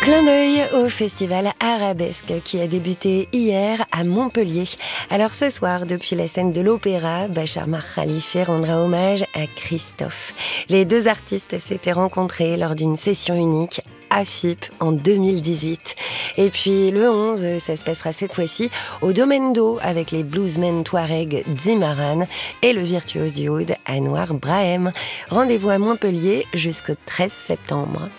Clin d'œil au festival Arabesque qui a débuté hier à Montpellier. Alors ce soir, depuis la scène de l'opéra, Bachar Mar Khalifi rendra hommage à Christophe. Les deux artistes s'étaient rencontrés lors d'une session unique à FIP en 2018. Et puis le 11, ça se passera cette fois-ci au Domaine d'Eau avec les bluesmen touareg Zimaran et le virtuose du oud Anouar Brahem. Rendez-vous à Montpellier jusqu'au 13 septembre.